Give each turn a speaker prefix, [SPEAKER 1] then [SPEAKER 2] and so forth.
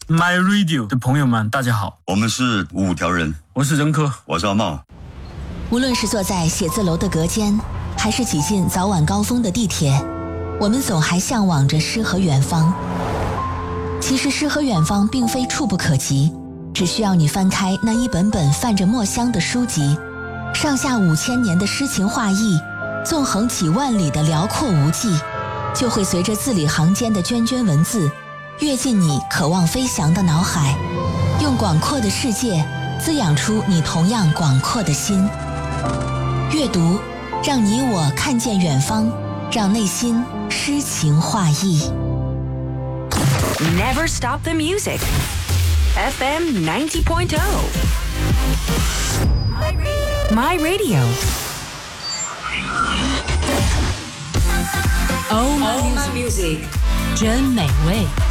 [SPEAKER 1] My Radio 的朋友们，大家好，
[SPEAKER 2] 我们是五条人，
[SPEAKER 1] 我是任科，
[SPEAKER 2] 我是阿茂。
[SPEAKER 3] 无论是坐在写字楼的隔间，还是挤进早晚高峰的地铁，我们总还向往着诗和远方。其实诗和远方并非触不可及，只需要你翻开那一本本泛着墨香的书籍，上下5000年的诗情画意，纵横几万里的辽阔无际，就会随着字里行间的涓涓文字跃进你渴望飞翔的脑海，用广阔的世界滋养出你同样广阔的心。阅读让你我看见远方，让内心诗情画意。
[SPEAKER 4] Never stop the music. FM 90.0 My Radio.
[SPEAKER 5] Oh my music，真美味。